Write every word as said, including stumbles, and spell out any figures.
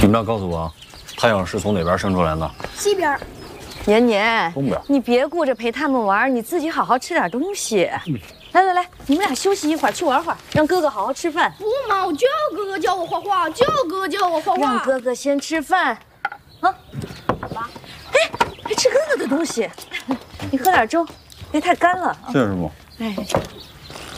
你们要告诉我，太阳是从哪边升出来的？ 西边。 年年， 东边。 你别顾着陪他们玩，你自己好好吃点东西。嗯、来来来，你们俩休息一会儿，去玩会儿，让哥哥好好吃饭。 不嘛，我就要哥哥教我画画，就要哥哥教我画画。 让哥哥先吃饭。啊，妈，哎，还吃哥哥的东西。你喝点粥，别太干了。 谢谢师傅。 哎。